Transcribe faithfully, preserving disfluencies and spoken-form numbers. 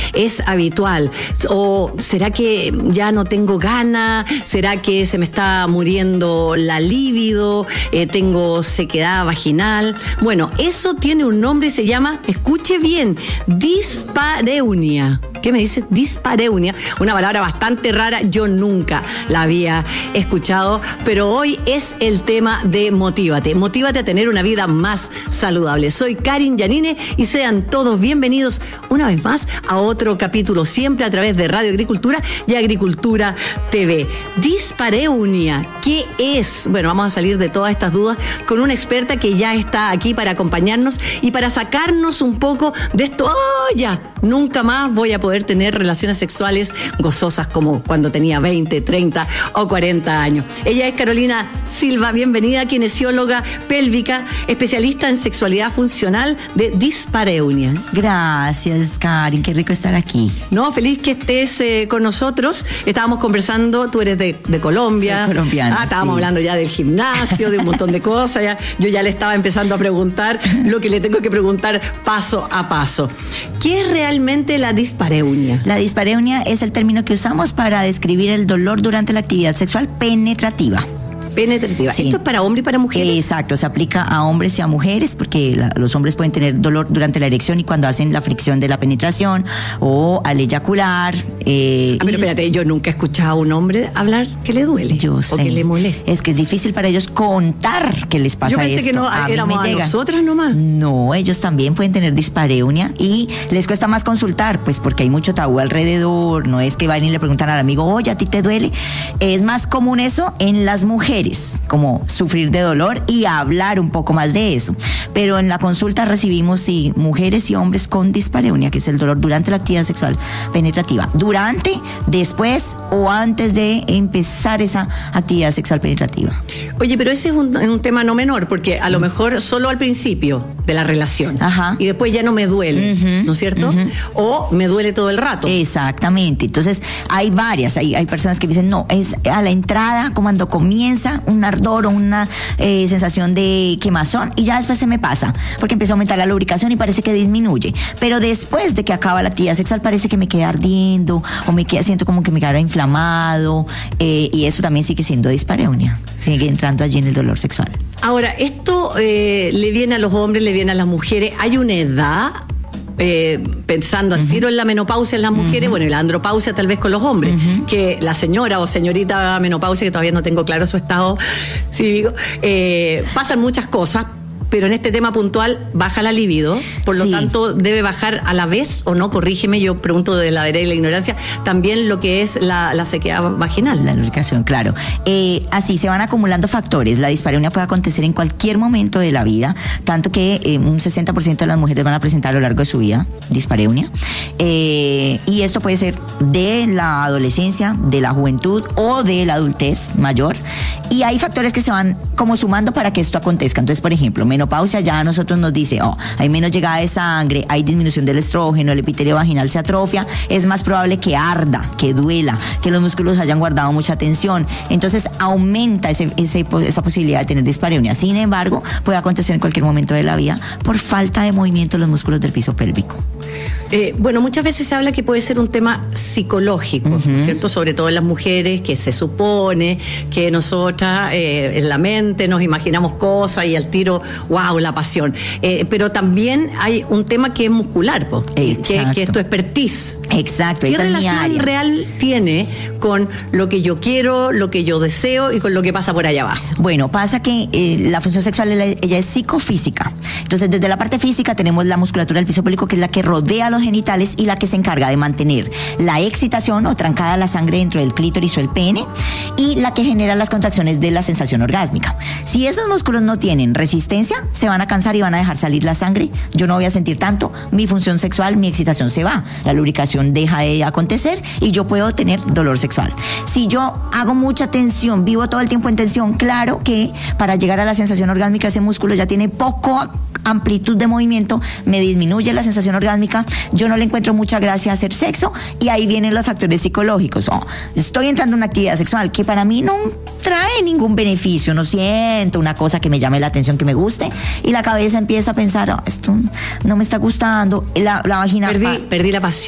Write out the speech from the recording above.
es habitual? ¿O será que ya no tengo ganas? ¿Será que se me está muriendo la libido? Eh, ¿Tengo sequedad vaginal? Bueno, eso tiene un nombre y se llama, escuche bien, dispareunia. ¿Qué me dice? Dispareunia, una palabra bastante rara, yo nunca la había escuchado, pero hoy es el tema de Motívate. Motívate a tener una vida más saludable. Soy Karin Yanine y sean todos bienvenidos una vez más a otro capítulo, siempre a través de Radio Agricultura y Agricultura T V. Dispareunia, ¿qué es? Bueno, vamos a salir de todas estas dudas con una experta que ya está aquí para acompañarnos y para sacarnos un poco de esto. ¡Oh, ya! Nunca más voy a poder tener relaciones sexuales gozosas como cuando tenía veinte, treinta o cuarenta años. Ella es Carolina Silva, bienvenida, kinesióloga pélvica, especialista en sexualidad funcional de Dispareunia. Gracias, Karin, qué rico estar aquí. No, feliz que estés eh, con nosotros. Estábamos conversando, tú eres de, de Colombia. Soy colombiana. Ah, estábamos sí. hablando ya del gimnasio, de un montón de cosas. Ya, yo ya le estaba empezando a preguntar lo que le tengo que preguntar paso a paso. ¿Qué es realmente la dispareunia? La dispareunia es el término que usamos para describir el dolor durante la actividad sexual penetrativa. Penetrativa. Sí. ¿Esto es para hombre y para mujeres? Exacto, se aplica a hombres y a mujeres porque la, los hombres pueden tener dolor durante la erección y cuando hacen la fricción de la penetración o al eyacular. Eh, ah, pero y, espérate, yo nunca he escuchado a un hombre hablar que le duele. Yo sé. O que le molesta. Es que es difícil para ellos contar que les pasa esto. Yo pensé esto. que no a éramos a nosotras nomás. No, ellos también pueden tener dispareunia y les cuesta más consultar, pues porque hay mucho tabú alrededor. No es que vayan y le preguntan al amigo, oye, ¿a ti te duele? Es más común eso en las mujeres, como sufrir de dolor y hablar un poco más de eso. Pero en la consulta recibimos, sí, mujeres y hombres con dispareunia, que es el dolor durante la actividad sexual penetrativa. Durante, después o antes de empezar esa actividad sexual penetrativa. Oye, pero ese es un, un tema no menor, porque a lo mejor solo al principio de la relación. Ajá. Y después ya no me duele, Uh-huh, ¿no es cierto? uh-huh. O me duele todo el rato. Exactamente. Entonces, hay varias. Hay, hay personas que dicen, no, es a la entrada, cuando comienza un ardor o una eh, sensación de quemazón y ya después se me pasa porque empieza a aumentar la lubricación y parece que disminuye, pero después de que acaba la actividad sexual parece que me queda ardiendo o me queda, siento como que me queda inflamado eh, y eso también sigue siendo dispareunia, sigue entrando allí en el dolor sexual. Ahora, esto eh, le viene a los hombres, le viene a las mujeres. ¿Hay una edad? Eh, pensando al tiro en la menopausia en las mujeres, uh-huh. bueno, y la andropausia tal vez con los hombres, uh-huh. que la señora o señorita menopausia, que todavía no tengo claro su estado cívico, eh, pasan muchas cosas, pero en este tema puntual baja la libido, por lo sí. tanto debe bajar a la vez, o no, corrígeme, yo pregunto de la vereda y la ignorancia, también lo que es la, la sequedad vaginal. La lubricación, claro. Eh, así se van acumulando factores. La dispareunia puede acontecer en cualquier momento de la vida, tanto que eh, un sesenta por ciento de las mujeres van a presentar a lo largo de su vida dispareunia. Eh, y esto puede ser de la adolescencia, de la juventud o de la adultez mayor. Y hay factores que se van como sumando para que esto acontezca. Entonces, por ejemplo, menopausia ya a nosotros nos dice, oh, hay menos llegada de sangre, hay disminución del estrógeno, el epitelio vaginal se atrofia, es más probable que arda, que duela, que los músculos hayan guardado mucha tensión. Entonces aumenta ese, ese, esa posibilidad de tener dispareunia. Sin embargo, puede acontecer en cualquier momento de la vida por falta de movimiento de los músculos del piso pélvico. Eh, bueno, muchas veces se habla que puede ser un tema psicológico, uh-huh. ¿no es cierto? Sobre todo en las mujeres, que se supone que nosotras eh, en la mente nos imaginamos cosas y al tiro, wow, la pasión. Eh, pero también hay un tema que es muscular, po, que, que es tu expertise. Exacto, ¿Qué esa relación es mi área real tiene con lo que yo quiero, lo que yo deseo y con lo que pasa por allá abajo? Bueno, pasa que eh, la función sexual ella es psicofísica. Entonces, desde la parte física tenemos la musculatura del piso pélvico, que es la que rodea los genitales y la que se encarga de mantener la excitación o trancada la sangre dentro del clítoris o el pene, y la que genera las contracciones de la sensación orgásmica. Si esos músculos no tienen resistencia, se van a cansar y van a dejar salir la sangre. Yo no voy a sentir tanto, mi función sexual, mi excitación se va, la lubricación deja de acontecer y yo puedo tener dolor sexual. Si yo hago mucha tensión, vivo todo el tiempo en tensión, claro que para llegar a la sensación orgásmica ese músculo ya tiene poco amplitud de movimiento, me disminuye la sensación orgásmica, yo no le encuentro mucha gracia a hacer sexo y ahí vienen los factores psicológicos. Oh, estoy entrando en una actividad sexual que para mí no trae ningún beneficio, no siento una cosa que me llame la atención, que me guste, y la cabeza empieza a pensar, oh, esto no me está gustando, la, la vagina... Perdí, perdí la pasión.